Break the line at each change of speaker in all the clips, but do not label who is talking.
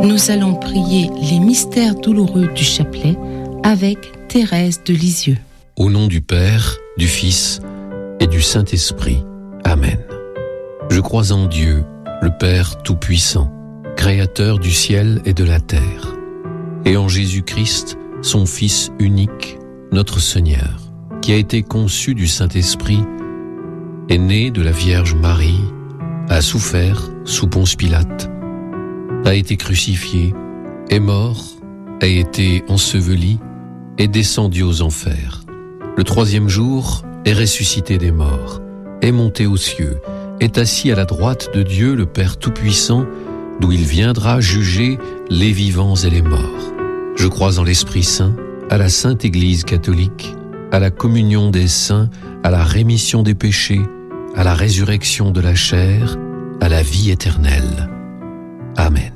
Nous allons prier les mystères douloureux du chapelet avec Thérèse de Lisieux.
Au nom du Père, du Fils et du Saint-Esprit. Amen. Je crois en Dieu, le Père Tout-Puissant, Créateur du ciel et de la terre, et en Jésus-Christ, son Fils unique, notre Seigneur, qui a été conçu du Saint-Esprit, est né de la Vierge Marie, a souffert sous Ponce Pilate, a été crucifié, est mort, a été enseveli, est descendu aux enfers. Le troisième jour, est ressuscité des morts, est monté aux cieux, est assis à la droite de Dieu le Père Tout-Puissant, d'où il viendra juger les vivants et les morts. Je crois en l'Esprit Saint, à la Sainte Église catholique, à la communion des saints, à la rémission des péchés, à la résurrection de la chair, à la vie éternelle. Amen.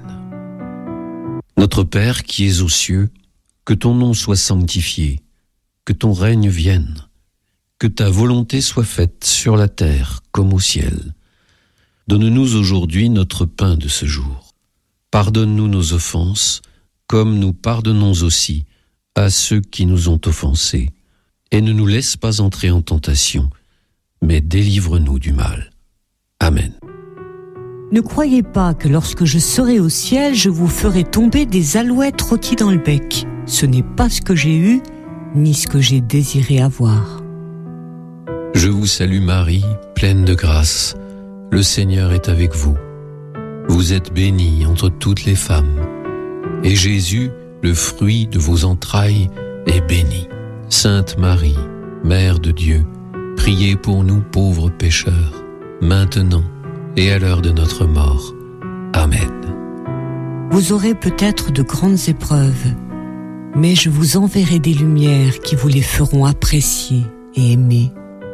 Notre Père qui es aux cieux, que ton nom soit sanctifié, que ton règne vienne, que ta volonté soit faite sur la terre comme au ciel. Donne-nous aujourd'hui notre pain de ce jour. Pardonne-nous nos offenses, comme nous pardonnons aussi à ceux qui nous ont offensés. Et ne nous laisse pas entrer en tentation, mais délivre-nous du mal. Amen.
Ne croyez pas que lorsque je serai au ciel, je vous ferai tomber des alouettes rôties dans le bec. Ce n'est pas ce que j'ai eu, ni ce que j'ai désiré avoir.
Je vous salue Marie, pleine de grâce. Le Seigneur est avec vous. Vous êtes bénie entre toutes les femmes. Et Jésus, le fruit de vos entrailles, est béni. Sainte Marie, Mère de Dieu, priez pour nous pauvres pécheurs, maintenant et à l'heure de notre mort. Amen.
Vous aurez peut-être de grandes épreuves, mais je vous enverrai des lumières qui vous les feront apprécier et aimer.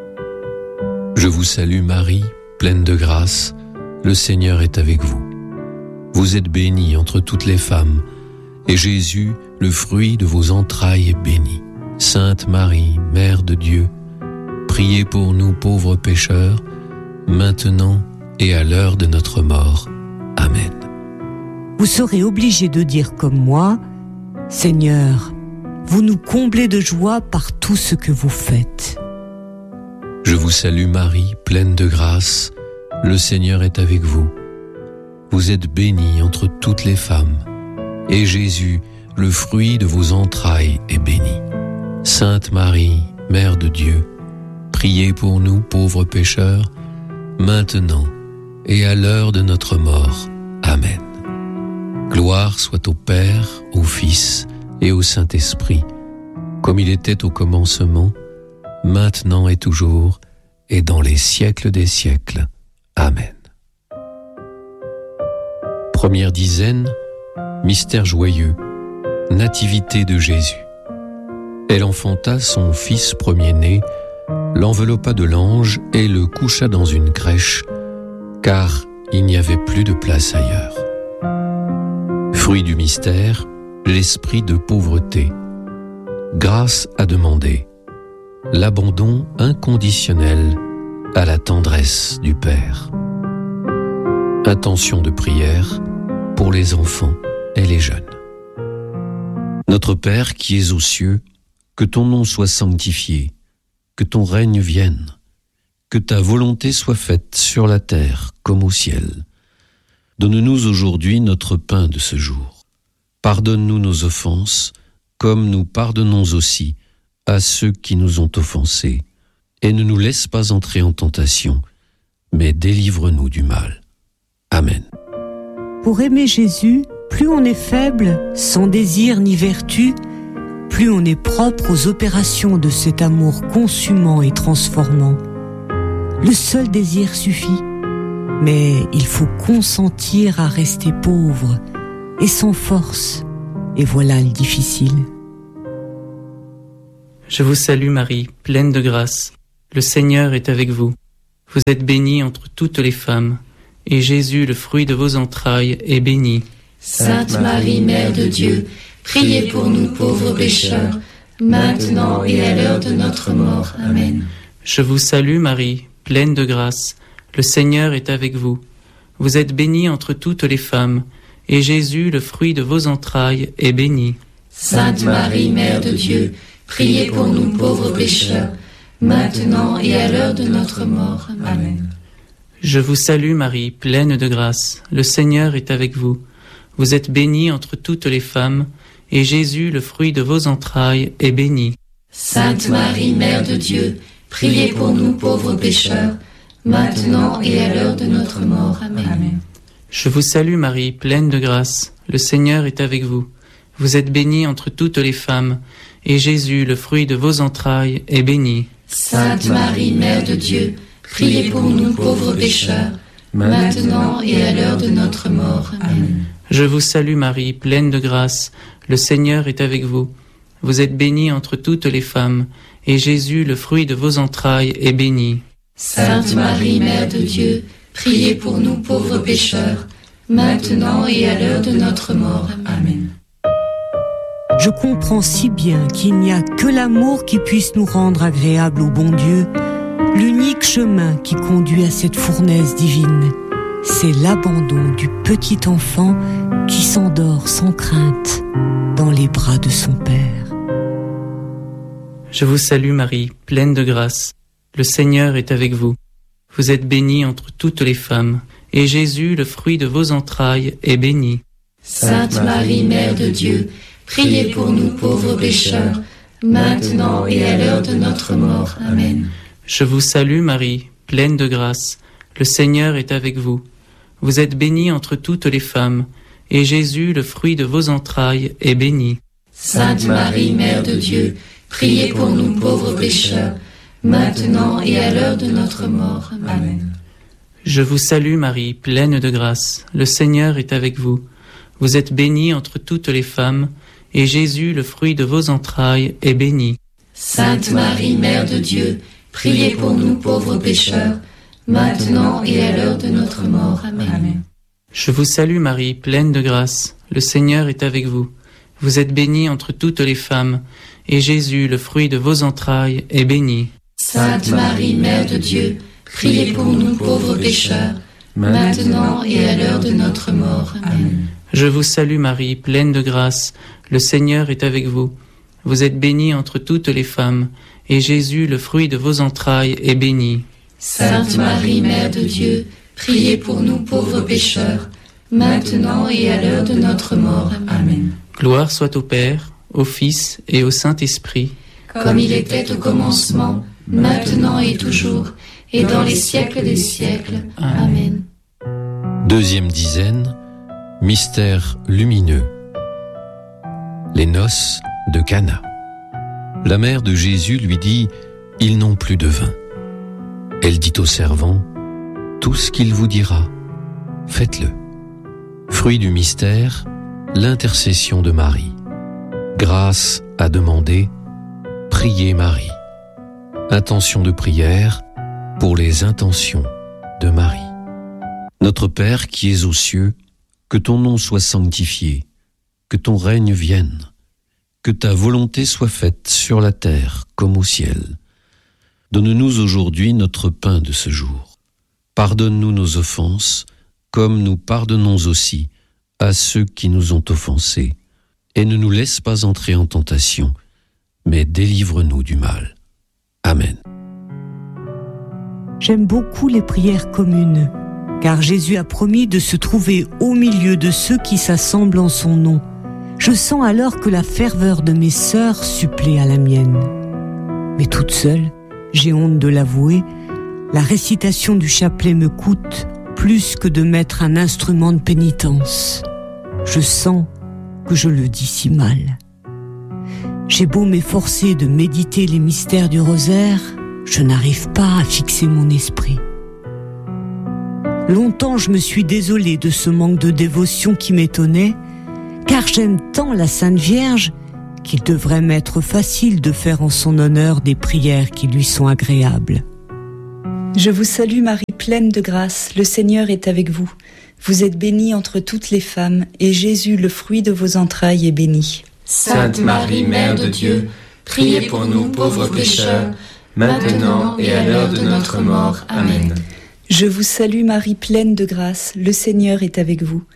Je vous salue Marie, pleine de grâce, le Seigneur est avec vous. Vous êtes bénie entre toutes les femmes, et Jésus, le fruit de vos entrailles, est béni. Sainte Marie, Mère de Dieu, priez pour nous pauvres pécheurs, maintenant et à l'heure de notre mort. Amen.
Vous serez obligés de dire comme moi, Seigneur, vous nous comblez de joie par tout ce que vous faites.
Je vous salue Marie, pleine de grâce, le Seigneur est avec vous. Vous êtes bénie entre toutes les femmes, et Jésus, le fruit de vos entrailles, est béni. Sainte Marie, Mère de Dieu, priez pour nous pauvres pécheurs, maintenant et à l'heure de notre mort. Amen. Gloire soit au Père, au Fils et au Saint-Esprit, comme il était au commencement, maintenant et toujours, et dans les siècles des siècles. Amen. Première dizaine, mystère joyeux, nativité de Jésus. Elle enfanta son fils premier-né, l'enveloppa de l'ange et le coucha dans une crèche, car il n'y avait plus de place ailleurs. Fruit du mystère, l'esprit de pauvreté. Grâce à demander, l'abandon inconditionnel à la tendresse du Père. Intention de prière pour les enfants et les jeunes. Notre Père qui es aux cieux, que ton nom soit sanctifié, que ton règne vienne, que ta volonté soit faite sur la terre comme au ciel. Donne-nous aujourd'hui notre pain de ce jour. Pardonne-nous nos offenses, comme nous pardonnons aussi à ceux qui nous ont offensés. Et ne nous laisse pas entrer en tentation, mais délivre-nous du mal. Amen.
Pour aimer Jésus, plus on est faible, sans désir ni vertu, plus on est propre aux opérations de cet amour consumant et transformant. Le seul désir suffit, mais il faut consentir à rester pauvre et sans force, et voilà le difficile.
Je vous salue Marie, pleine de grâce. Le Seigneur est avec vous. Vous êtes bénie entre toutes les femmes, et Jésus, le fruit de vos entrailles, est béni.
Sainte Marie, Mère de Dieu, priez pour nous pauvres pécheurs, maintenant et à l'heure de notre mort. Amen.
Je vous salue Marie, pleine de grâce. Le Seigneur est avec vous. Vous êtes bénie entre toutes les femmes, et Jésus, le fruit de vos entrailles, est béni.
Sainte Marie, Mère de Dieu, priez pour nous pauvres pécheurs, maintenant et à l'heure de notre mort. Amen.
Je vous salue Marie, pleine de grâce. Le Seigneur est avec vous. Vous êtes bénie entre toutes les femmes, et Jésus, le fruit de vos entrailles, est béni.
Sainte Marie, Mère de Dieu, priez pour nous pauvres pécheurs, maintenant et à l'heure de notre mort. Amen.
Je vous salue Marie, pleine de grâce. Le Seigneur est avec vous. Vous êtes bénie entre toutes les femmes, et Jésus, le fruit de vos entrailles, est béni.
Sainte Marie, Mère de Dieu, priez pour nous pauvres pécheurs, maintenant et à l'heure de notre mort. Amen.
Je vous salue Marie, pleine de grâce. Le Seigneur est avec vous. Vous êtes bénie entre toutes les femmes, et Jésus, le fruit de vos entrailles, est béni.
Sainte Marie, Mère de Dieu, priez pour nous pauvres pécheurs, maintenant et à l'heure de notre mort. Amen.
Je comprends si bien qu'il n'y a que l'amour qui puisse nous rendre agréables au bon Dieu. L'unique chemin qui conduit à cette fournaise divine, c'est l'abandon du petit enfant qui s'endort sans crainte dans les bras de son Père.
Je vous salue Marie, pleine de grâce. Le Seigneur est avec vous. Vous êtes bénie entre toutes les femmes, et Jésus, le fruit de vos entrailles, est béni.
Sainte Marie, Mère de Dieu, priez pour nous pauvres pécheurs, maintenant et à l'heure de notre mort. Amen.
Je vous salue Marie, pleine de grâce. Le Seigneur est avec vous. Vous êtes bénie entre toutes les femmes, et Jésus, le fruit de vos entrailles, est béni.
Sainte Marie, Mère de Dieu, priez pour nous pauvres pécheurs, maintenant et à l'heure de notre mort. Amen.
Je vous salue Marie, pleine de grâce. Le Seigneur est avec vous. Vous êtes bénie entre toutes les femmes, et Jésus, le fruit de vos entrailles, est béni.
Sainte Marie, Mère de Dieu, priez pour nous pauvres pécheurs, maintenant et à l'heure de notre mort. Amen.
Je vous salue Marie, pleine de grâce. Le Seigneur est avec vous. Vous êtes bénie entre toutes les femmes, et Jésus, le fruit de vos entrailles, est béni.
Sainte Marie, Mère de Dieu, priez pour nous pauvres pécheurs, maintenant et à l'heure de notre mort. Amen.
Je vous salue Marie, pleine de grâce. Le Seigneur est avec vous. Vous êtes bénie entre toutes les femmes, et Jésus, le fruit de vos entrailles, est béni.
Sainte Marie, Mère de Dieu, priez pour nous pauvres pécheurs, maintenant et à l'heure de notre mort. Amen.
Gloire soit au Père, au Fils et au Saint-Esprit,
comme il était au commencement, maintenant et toujours, et dans les siècles des siècles. Amen.
Deuxième dizaine, mystère lumineux. Les noces de Cana. La mère de Jésus lui dit « Ils n'ont plus de vin ». Elle dit au servant « Tout ce qu'il vous dira, faites-le ». Fruit du mystère, l'intercession de Marie. Grâce à demander, priez Marie. Intention de prière pour les intentions de Marie. Notre Père qui es aux cieux, que ton nom soit sanctifié, que ton règne vienne, que ta volonté soit faite sur la terre comme au ciel. Donne-nous aujourd'hui notre pain de ce jour. Pardonne-nous nos offenses, comme nous pardonnons aussi à ceux qui nous ont offensés. Et ne nous laisse pas entrer en tentation, mais délivre-nous du mal. Amen.
J'aime beaucoup les prières communes, car Jésus a promis de se trouver au milieu de ceux qui s'assemblent en son nom. Je sens alors que la ferveur de mes sœurs supplée à la mienne. Mais toute seule, j'ai honte de l'avouer, la récitation du chapelet me coûte plus que de mettre un instrument de pénitence. Je sens que je le dis si mal. J'ai beau m'efforcer de méditer les mystères du rosaire, je n'arrive pas à fixer mon esprit. Longtemps je me suis désolée de ce manque de dévotion qui m'étonnait, car j'aime tant la Sainte Vierge qu'il devrait m'être facile de faire en son honneur des prières qui lui sont agréables.
Je vous salue Marie, pleine de grâce, le Seigneur est avec vous. Vous êtes bénie entre toutes les femmes, et Jésus, le fruit de vos entrailles, est béni.
Sainte Marie, Mère de Dieu, priez pour nous pauvres pécheurs, maintenant et à l'heure de notre mort. Amen.
Je vous salue Marie, pleine de grâce, le Seigneur est avec vous.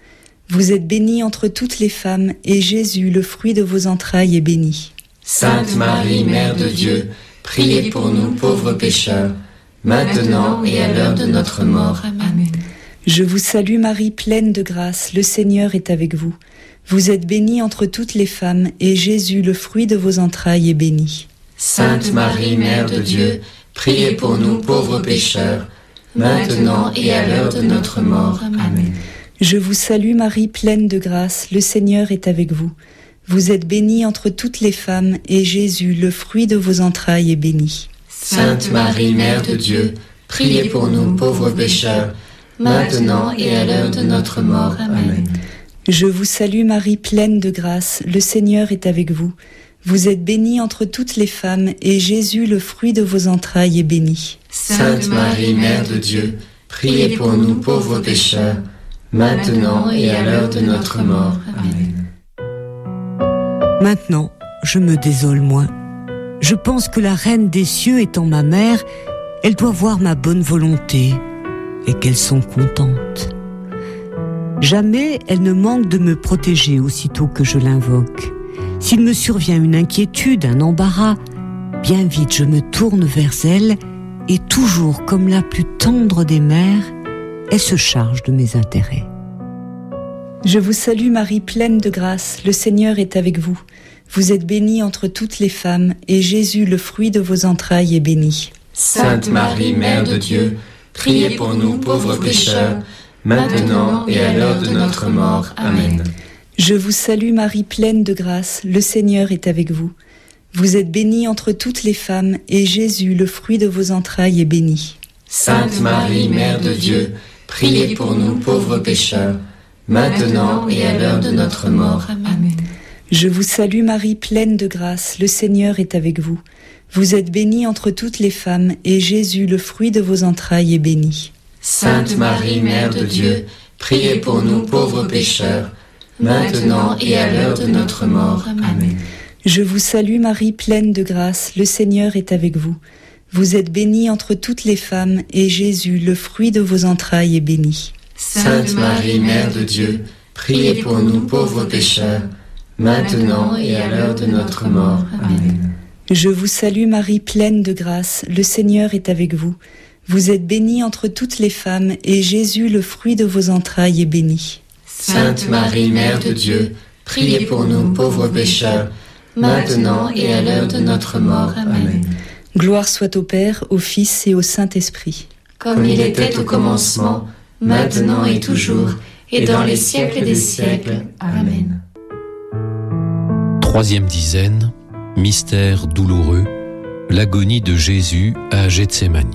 Vous êtes bénie entre toutes les femmes, et Jésus, le fruit de vos entrailles, est béni.
Sainte Marie, Mère de Dieu, priez pour nous pauvres pécheurs, maintenant et à l'heure de notre mort. Amen.
Je vous salue Marie, pleine de grâce, le Seigneur est avec vous. Vous êtes bénie entre toutes les femmes, et Jésus, le fruit de vos entrailles, est béni.
Sainte Marie, Mère de Dieu, priez pour nous pauvres pécheurs, maintenant et à l'heure de notre mort. Amen.
Je vous salue Marie, pleine de grâce, le Seigneur est avec vous. Vous êtes bénie entre toutes les femmes, et Jésus, le fruit de vos entrailles, est béni.
Sainte Marie, Mère de Dieu, priez pour nous pauvres pécheurs, maintenant et à l'heure de notre mort. Amen.
Je vous salue Marie, pleine de grâce, le Seigneur est avec vous. Vous êtes bénie entre toutes les femmes, et Jésus, le fruit de vos entrailles, est béni.
Sainte Marie, Mère de Dieu, priez pour nous pauvres pécheurs, maintenant et à l'heure de notre mort. Amen.
Maintenant, je me désole moins. Je pense que la Reine des cieux étant ma mère, elle doit voir ma bonne volonté et qu'elles sont contentes. Jamais elle ne manque de me protéger aussitôt que je l'invoque. S'il me survient une inquiétude, un embarras, bien vite je me tourne vers elle et toujours comme la plus tendre des mères, elle se charge de mes intérêts.
Je vous salue Marie, pleine de grâce, le Seigneur est avec vous. Vous êtes bénie entre toutes les femmes, et Jésus, le fruit de vos entrailles, est béni.
Sainte Marie, Mère de Dieu, priez pour nous pauvres pécheurs, maintenant et à l'heure de notre mort. Amen.
Je vous salue Marie, pleine de grâce, le Seigneur est avec vous. Vous êtes bénie entre toutes les femmes, et Jésus, le fruit de vos entrailles, est béni.
Sainte Marie, Mère de Dieu, priez pour nous pauvres pécheurs, maintenant et à l'heure de notre mort. Amen.
Je vous salue Marie, pleine de grâce, le Seigneur est avec vous. Vous êtes bénie entre toutes les femmes, et Jésus, le fruit de vos entrailles, est béni.
Sainte Marie, Mère de Dieu, priez pour nous pauvres pécheurs, maintenant et à l'heure de notre mort. Amen.
Je vous salue Marie, pleine de grâce, le Seigneur est avec vous. Vous êtes bénie entre toutes les femmes, et Jésus, le fruit de vos entrailles, est béni.
Sainte Marie, Mère de Dieu, priez pour nous pauvres pécheurs, maintenant et à l'heure de notre mort. Amen.
Je vous salue Marie, pleine de grâce, le Seigneur est avec vous. Vous êtes bénie entre toutes les femmes, et Jésus, le fruit de vos entrailles, est béni.
Sainte Marie, Mère de Dieu, priez pour nous pauvres pécheurs, maintenant et à l'heure de notre mort. Amen.
Gloire soit au Père, au Fils et au Saint-Esprit.
Comme il était au commencement, maintenant et toujours, et dans les siècles des siècles. Amen.
Troisième dizaine, mystère douloureux, l'agonie de Jésus à Gethsémani.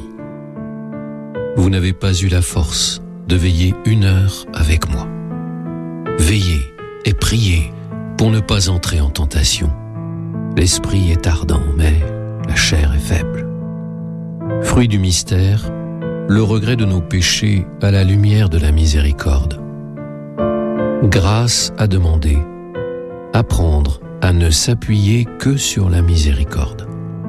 Vous n'avez pas eu la force de veiller 1 heure avec moi. Veillez et priez pour ne pas entrer en tentation. L'esprit est ardent, mais la chair est faible. Fruit du mystère, le regret de nos péchés à la lumière de la miséricorde. Grâce à demander, apprendre à ne s'appuyer que sur la miséricorde.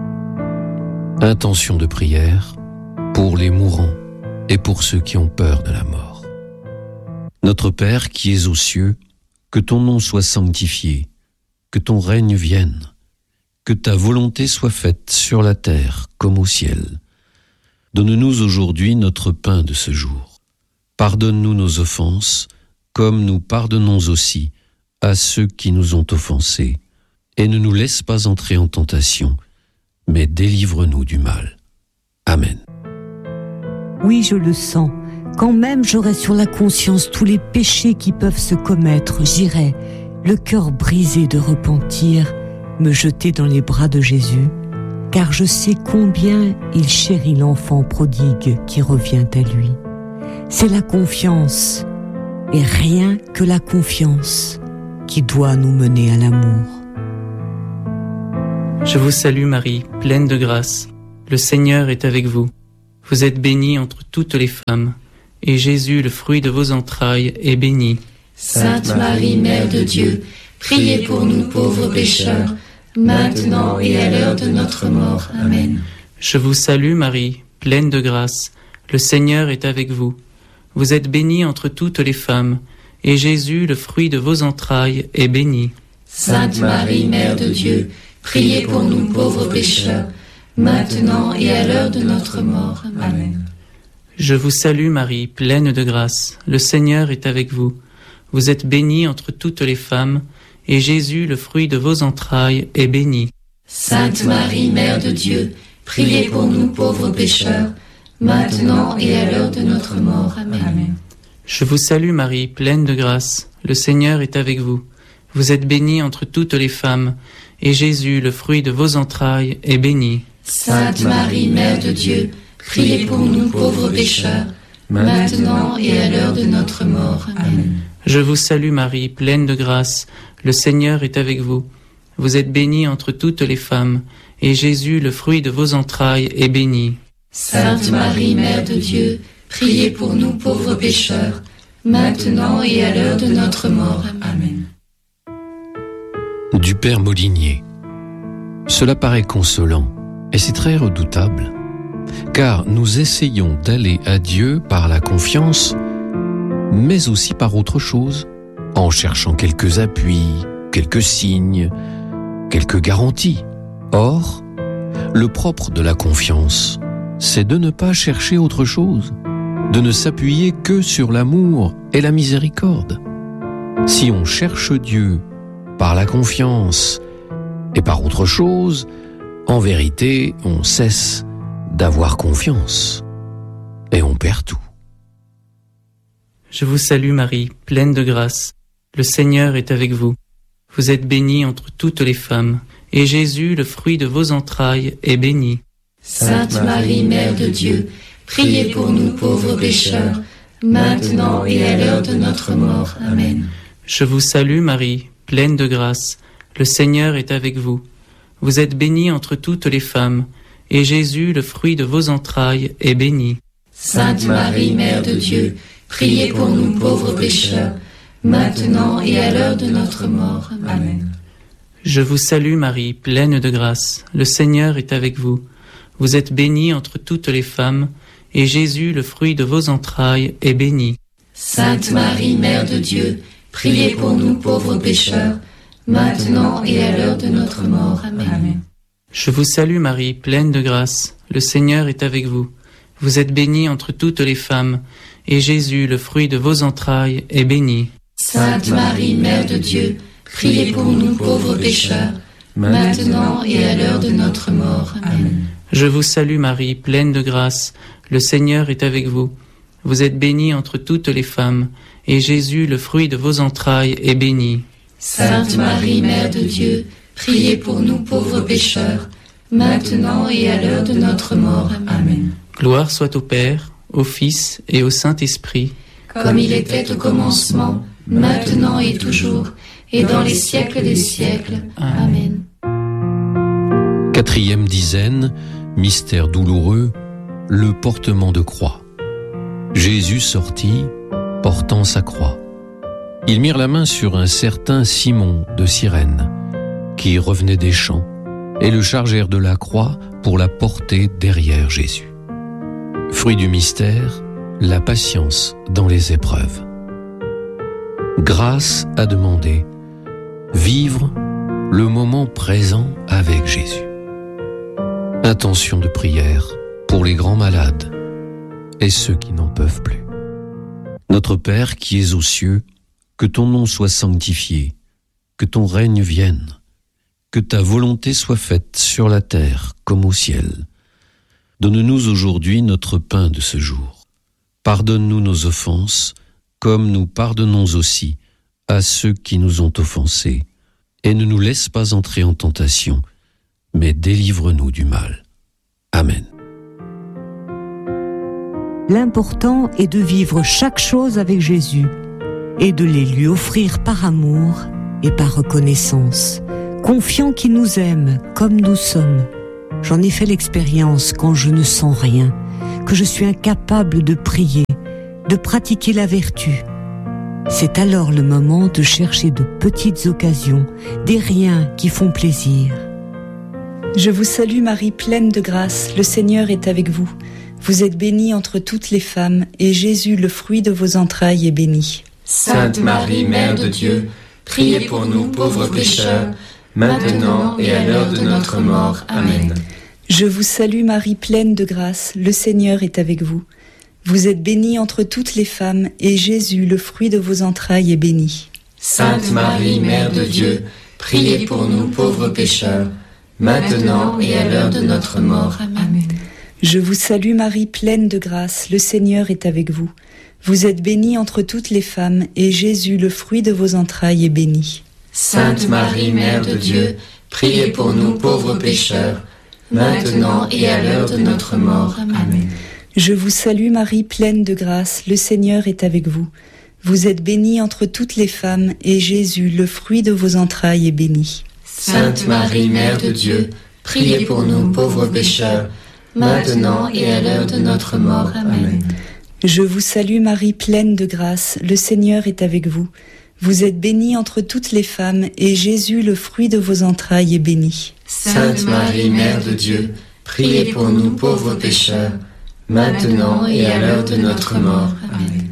Intention de prière pour les mourants et pour ceux qui ont peur de la mort. Notre Père qui es aux cieux, que ton nom soit sanctifié, que ton règne vienne, que ta volonté soit faite sur la terre comme au ciel. Donne-nous aujourd'hui notre pain de ce jour. Pardonne-nous nos offenses, comme nous pardonnons aussi à ceux qui nous ont offensés. Et ne nous laisse pas entrer en tentation, mais délivre-nous du mal. Amen.
Oui, je le sens. Quand même j'aurai sur la conscience tous les péchés qui peuvent se commettre, j'irai, le cœur brisé de repentir, me jeter dans les bras de Jésus, car je sais combien il chérit l'enfant prodigue qui revient à lui. C'est la confiance, et rien que la confiance, qui doit nous mener à l'amour.
Je vous salue Marie, pleine de grâce. Le Seigneur est avec vous. Vous êtes bénie entre toutes les femmes, et Jésus, le fruit de vos entrailles, est béni.
Sainte Marie, Mère de Dieu, priez pour nous pauvres pécheurs, maintenant et à l'heure de notre mort. Amen.
Je vous salue Marie, pleine de grâce. Le Seigneur est avec vous. Vous êtes bénie entre toutes les femmes, et Jésus, le fruit de vos entrailles, est béni.
Sainte Marie, Mère de Dieu, priez pour nous pauvres pécheurs, maintenant et à l'heure de notre mort. Amen.
Je vous salue Marie, pleine de grâce. Le Seigneur est avec vous. Vous êtes bénie entre toutes les femmes, et Jésus, le fruit de vos entrailles, est béni.
Sainte Marie, Mère de Dieu, priez pour nous pauvres pécheurs, maintenant et à l'heure de notre mort. Amen.
Je vous salue Marie, pleine de grâce. Le Seigneur est avec vous. Vous êtes bénie entre toutes les femmes, et Jésus, le fruit de vos entrailles, est béni.
Sainte Marie, Mère de Dieu, priez pour nous pauvres pécheurs, maintenant et à l'heure de notre mort. Amen.
Je vous salue Marie, pleine de grâce. Le Seigneur est avec vous. Vous êtes bénie entre toutes les femmes, et Jésus, le fruit de vos entrailles, est béni.
Sainte Marie, Mère de Dieu, priez pour nous pauvres pécheurs, maintenant et à l'heure de notre mort. Amen.
Du Père Molinier. Cela paraît consolant, et c'est très redoutable, car nous essayons d'aller à Dieu par la confiance, mais aussi par autre chose, en cherchant quelques appuis, quelques signes, quelques garanties. Or, le propre de la confiance, c'est de ne pas chercher autre chose, de ne s'appuyer que sur l'amour et la miséricorde. Si on cherche Dieu par la confiance et par autre chose, en vérité, on cesse d'avoir confiance et on perd tout.
Je vous salue Marie, pleine de grâce. Le Seigneur est avec vous. Vous êtes bénie entre toutes les femmes, et Jésus, le fruit de vos entrailles, est béni.
Sainte Marie, Mère de Dieu, priez pour nous pauvres pécheurs, maintenant et à l'heure de notre mort. Amen.
Je vous salue Marie, pleine de grâce. Le Seigneur est avec vous. Vous êtes bénie entre toutes les femmes, et Jésus, le fruit de vos entrailles, est béni.
Sainte Marie, Mère de Dieu, priez pour nous pauvres pécheurs, maintenant et à l'heure de notre mort. Amen.
Je vous salue Marie, pleine de grâce. Le Seigneur est avec vous. Vous êtes bénie entre toutes les femmes, et Jésus, le fruit de vos entrailles, est béni.
Sainte Marie, Mère de Dieu, priez pour nous pauvres pécheurs, maintenant et à l'heure de notre mort. Amen.
Je vous salue Marie, pleine de grâce. Le Seigneur est avec vous. Vous êtes bénie entre toutes les femmes, et Jésus, le fruit de vos entrailles, est béni.
Sainte Marie, Mère de Dieu, priez pour nous pauvres pécheurs, maintenant et à l'heure de notre mort. Amen.
Je vous salue Marie, pleine de grâce. Le Seigneur est avec vous. Vous êtes bénie entre toutes les femmes, et Jésus, le fruit de vos entrailles, est béni.
Sainte Marie, Mère de Dieu, priez pour nous pauvres pécheurs, maintenant et à l'heure de notre mort. Amen.
Gloire soit au Père, au Fils et au Saint-Esprit,
comme il était au commencement, maintenant et toujours, et dans les siècles des siècles. Amen.
Quatrième dizaine, mystère douloureux, le portement de croix. Jésus sortit, portant sa croix. Ils mirent la main sur un certain Simon de Cyrène, qui revenait des champs, et le chargèrent de la croix pour la porter derrière Jésus. Fruit du mystère, la patience dans les épreuves. Grâce à demander, vivre le moment présent avec Jésus. Intention de prière pour les grands malades et ceux qui n'en peuvent plus. Notre Père qui es aux cieux, que ton nom soit sanctifié, que ton règne vienne, que ta volonté soit faite sur la terre comme au ciel. Donne-nous aujourd'hui notre pain de ce jour. Pardonne-nous nos offenses, comme nous pardonnons aussi à ceux qui nous ont offensés. Et ne nous laisse pas entrer en tentation, mais délivre-nous du mal. Amen.
L'important est de vivre chaque chose avec Jésus et de les lui offrir par amour et par reconnaissance, confiant qu'il nous aime comme nous sommes. J'en ai fait l'expérience quand je ne sens rien, que je suis incapable de prier, de pratiquer la vertu. C'est alors le moment de chercher de petites occasions, des riens qui font plaisir.
Je vous salue Marie, pleine de grâce, le Seigneur est avec vous. Vous êtes bénie entre toutes les femmes, et Jésus, le fruit de vos entrailles, est béni.
Sainte Marie, Mère de Dieu, priez pour nous pauvres pécheurs, maintenant et à l'heure de notre mort. Amen.
Je vous salue Marie, pleine de grâce, le Seigneur est avec vous. Vous êtes bénie entre toutes les femmes, et Jésus, le fruit de vos entrailles, est béni.
Sainte Marie, Mère de Dieu, priez pour nous pauvres pécheurs, maintenant et à l'heure de notre mort. Amen.
Je vous salue Marie, pleine de grâce, le Seigneur est avec vous. Vous êtes bénie entre toutes les femmes, et Jésus, le fruit de vos entrailles, est béni.
Sainte Marie, Mère de Dieu, priez pour nous pauvres pécheurs, maintenant et à l'heure de notre mort. Amen.
Je vous salue Marie, pleine de grâce, le Seigneur est avec vous. Vous êtes bénie entre toutes les femmes, et Jésus, le fruit de vos entrailles, est béni.
Sainte Marie, Mère de Dieu, priez pour nous pauvres pécheurs, maintenant et à l'heure de notre mort. Amen.
Je vous salue Marie, pleine de grâce, le Seigneur est avec vous. Vous êtes bénie entre toutes les femmes, et Jésus, le fruit de vos entrailles, est béni.
Sainte Marie, Mère de Dieu, priez pour nous pauvres pécheurs, maintenant et à l'heure de notre mort. Amen.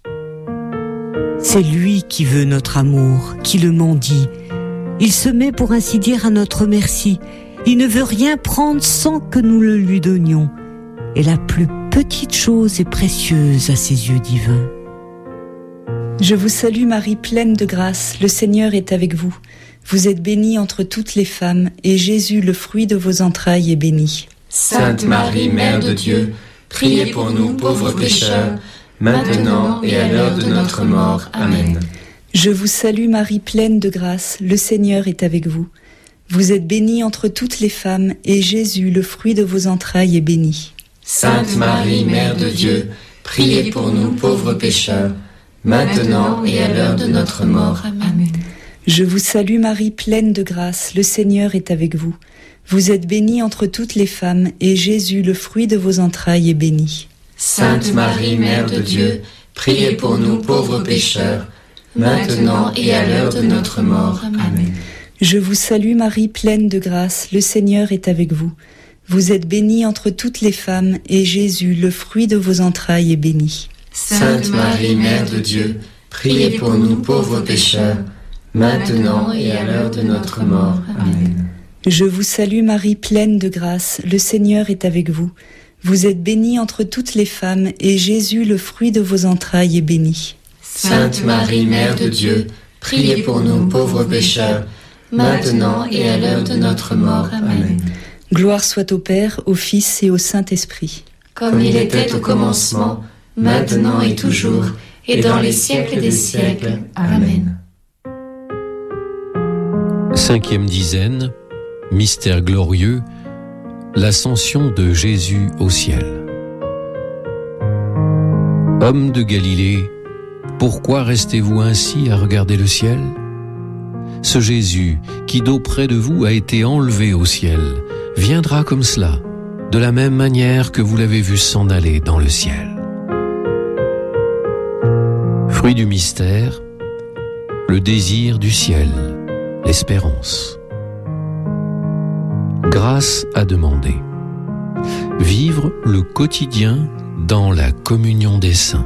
C'est lui qui veut notre amour, qui le mendie. Il se met pour ainsi dire à notre merci. Il ne veut rien prendre sans que nous le lui donnions. Et la plus petite chose est précieuse à ses yeux divins.
Je vous salue Marie, pleine de grâce, le Seigneur est avec vous. Vous êtes bénie entre toutes les femmes, et Jésus, le fruit de vos entrailles, est béni.
Sainte Marie, Mère de Dieu, priez pour nous pauvres pécheurs, maintenant et à l'heure de notre mort. Amen.
Je vous salue Marie, pleine de grâce, le Seigneur est avec vous. Vous êtes bénie entre toutes les femmes, et Jésus, le fruit de vos entrailles, est béni.
Sainte Marie, Mère de Dieu, priez pour nous pauvres pécheurs, maintenant et à l'heure de notre mort. Amen.
Je vous salue Marie, pleine de grâce, le Seigneur est avec vous. Vous êtes bénie entre toutes les femmes, et Jésus, le fruit de vos entrailles, est béni.
Sainte Marie, Mère de Dieu, priez pour nous pauvres pécheurs, maintenant et à l'heure de notre mort. Amen.
Je vous salue Marie, pleine de grâce, le Seigneur est avec vous. Vous êtes bénie entre toutes les femmes, et Jésus, le fruit de vos entrailles, est béni.
Sainte Marie, Mère de Dieu, priez pour nous pauvres pécheurs, maintenant et à l'heure de notre mort. Amen.
Je vous salue Marie, pleine de grâce, le Seigneur est avec vous. Vous êtes bénie entre toutes les femmes, et Jésus, le fruit de vos entrailles, est béni.
Sainte Marie, Mère de Dieu, priez pour nous pauvres pécheurs, maintenant et à l'heure de notre mort. Amen.
Gloire soit au Père, au Fils et au Saint-Esprit.
Comme il était au commencement, maintenant et toujours, et dans les siècles des siècles. Amen.
5e dizaine, mystère glorieux, l'ascension de Jésus au ciel. Hommes de Galilée, pourquoi restez-vous ainsi à regarder le ciel ? Ce Jésus, qui d'auprès de vous a été enlevé au ciel, viendra comme cela, de la même manière que vous l'avez vu s'en aller dans le ciel. Fruit du mystère, le désir du ciel, l'espérance. Grâce à demander. Vivre le quotidien dans la communion des saints.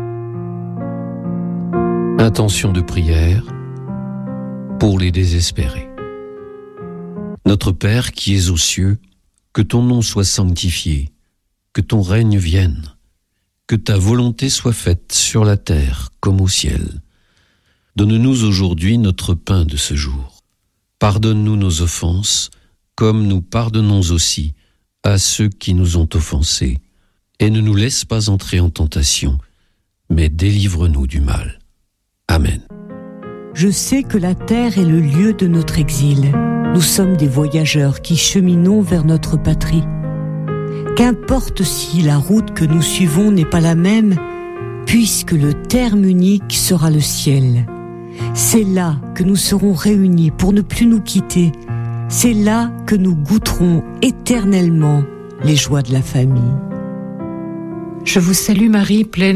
Intention de prière pour les désespérés. Notre Père qui es aux cieux, que ton nom soit sanctifié, que ton règne vienne, que ta volonté soit faite sur la terre comme au ciel. Donne-nous aujourd'hui notre pain de ce jour. Pardonne-nous nos offenses, comme nous pardonnons aussi à ceux qui nous ont offensés. Et ne nous laisse pas entrer en tentation, mais délivre-nous du mal. Amen.
Je sais que la terre est le lieu de notre exil. Nous sommes des voyageurs qui cheminons vers notre patrie. Qu'importe si la route que nous suivons n'est pas la même, puisque le terme unique sera le ciel. C'est là que nous serons réunis pour ne plus nous quitter. C'est là que nous goûterons éternellement les joies de la famille.
Je vous salue Marie, pleine